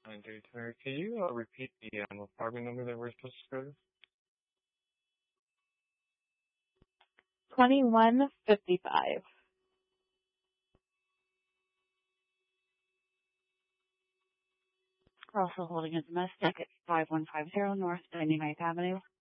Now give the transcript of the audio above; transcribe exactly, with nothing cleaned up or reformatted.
nine three two. Can you uh, repeat the um, apartment number that we're supposed to go to? twenty-one fifty-five. We're also holding a domestic at five one five zero North ninety-ninth Avenue.